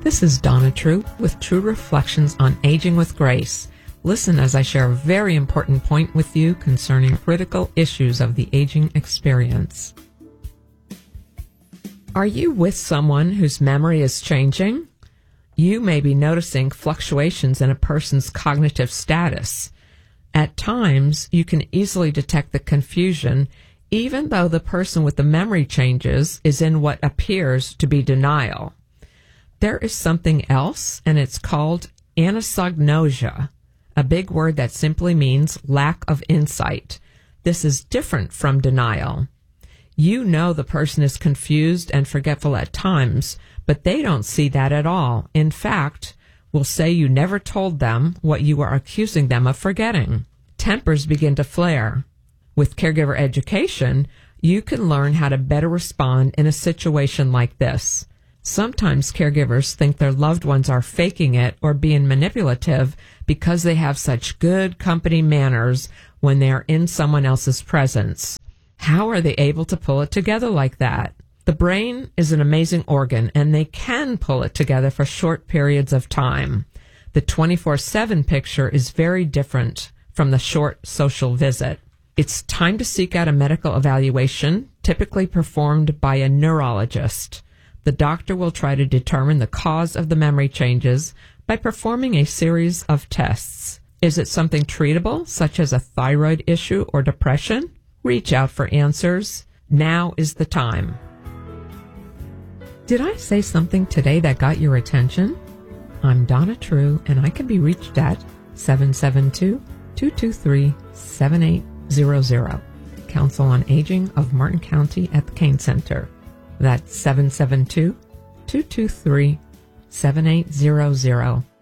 This is Donna True with True Reflections on Aging with Grace. Listen as I share a very important point with you concerning critical issues of the aging experience. Are you with someone whose memory is changing? You may be noticing fluctuations in a person's cognitive status. At times, you can easily detect the confusion, even though the person with the memory changes is in what appears to be denial. There is something else, and it's called anosognosia, a big word that simply means lack of insight. This is different from denial. You know the person is confused and forgetful at times, but they don't see that at all. In fact, will say you never told them what you are accusing them of forgetting. Tempers begin to flare. With caregiver education, you can learn how to better respond in a situation like this. Sometimes caregivers think their loved ones are faking it or being manipulative because they have such good company manners when they are in someone else's presence. How are they able to pull it together like that? The brain is an amazing organ, and they can pull it together for short periods of time. The 24/7 picture is very different from the short social visit. It's time to seek out a medical evaluation, typically performed by a neurologist. The doctor will try to determine the cause of the memory changes by performing a series of tests. Is it something treatable, such as a thyroid issue or depression? Reach out for answers. Now is the time. Did I say something today that got your attention? I'm Donna True, and I can be reached at 772-223-7800. Council on Aging of Martin County at the Kane Center. That's 772-223-7800.